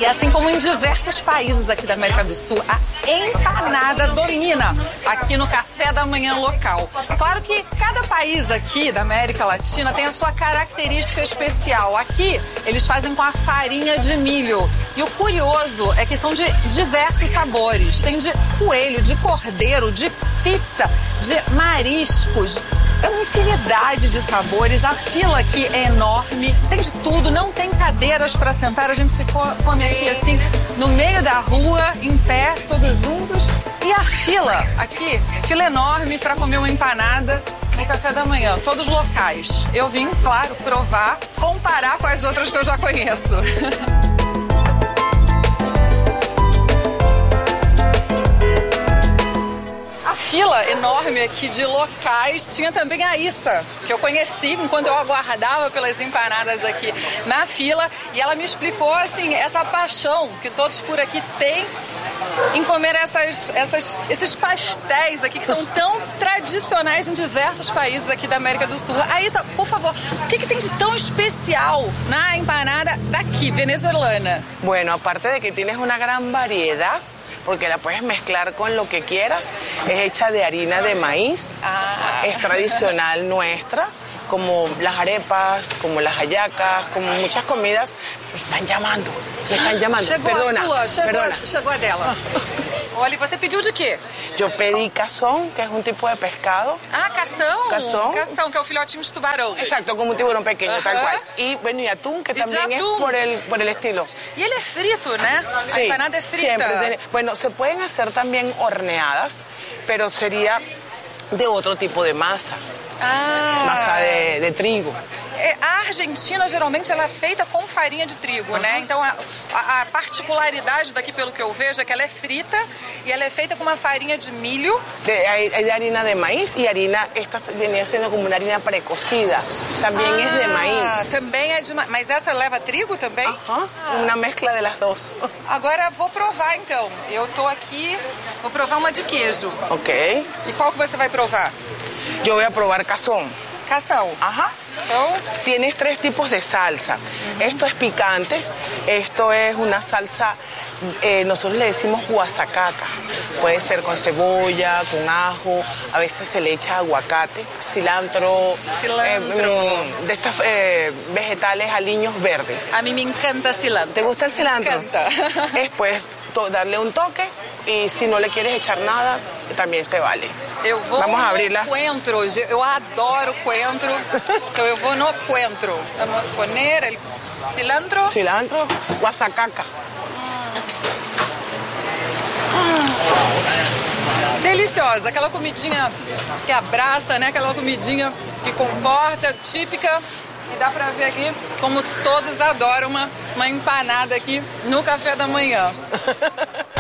E assim como em diversos países aqui da América do Sul, a empanada domina aqui no café da manhã local. Claro que cada país aqui da América Latina tem a sua característica especial. Aqui eles fazem com a farinha de milho. E o curioso é que são de diversos sabores. Tem de coelho, de cordeiro, de pizza, de mariscos. É uma infinidade de sabores, a fila aqui é enorme, tem de tudo, não tem cadeiras para sentar, a gente se come aqui assim, no meio da rua, em pé, todos juntos. E a fila aqui, fila enorme para comer uma empanada no café da manhã, todos locais. Eu vim, claro, provar, comparar com as outras que eu já conheço. Fila enorme aqui de locais, tinha também a Issa, que eu conheci enquanto eu aguardava pelas empanadas aqui na fila, e ela me explicou, assim, essa paixão que todos por aqui têm em comer esses pastéis aqui, que são tão tradicionais em diversos países aqui da América do Sul. A Issa, por favor, o que tem de tão especial na empanada daqui, venezuelana? Bueno, aparte de que tienes una gran variedad, porque la puedes mezclar con lo que quieras. Es hecha de harina de maíz, es tradicional nuestra, como las arepas, como las hallacas, como muchas comidas. Me están llamando. Chegou perdona, a sua, perdona. Chegou a dela. Olha, você pediu de quê? Yo pedí cazón, que es un tipo de pescado. Ah, cação? Cação. Cação, que é o filhotinho de tubarão. Exacto, como un tiburón pequeño, tal cual. Y bueno, y atún, que también es por el estilo. Y ele é frito, né? Sí, a empanada é frita. Siempre. Bueno, se pueden hacer también horneadas, pero sería de otro tipo de masa. Massa de trigo. A Argentina, geralmente, ela é feita com farinha de trigo, né? Então, a particularidade daqui, pelo que eu vejo, é que ela é frita e ela é feita com uma farinha de milho. Hay harina de maíz y harina, esta venía siendo como una harina precocida. También es de maíz. Também é de maíz. Mas essa leva trigo também? Una mezcla de las dos. Agora, vou provar, então. Eu tô aqui, vou provar uma de queijo. Ok. E qual que você vai provar? Yo voy a probar cazón. Cazón. Ajá. Tienes 3 tipos de salsa. Esto es picante, esto es una salsa, nosotros le decimos guasacaca. Puede ser con cebolla, con ajo, a veces se le echa aguacate, cilantro. De estas vegetales aliños verdes. A mí me encanta cilantro. ¿Te gusta el cilantro? Me encanta. Es pues darle un toque y si no le quieres echar nada, también se vale. Vamos a abrirla. Coentro, eu adoro coentro, então eu vou no coentro. Vamos poner el cilantro. Cilantro, guasacaca. Deliciosa, aquela comidinha que abraça, né? Aquela comidinha que comporta, típica. E dá pra ver aqui como todos adoram uma empanada aqui no café da manhã.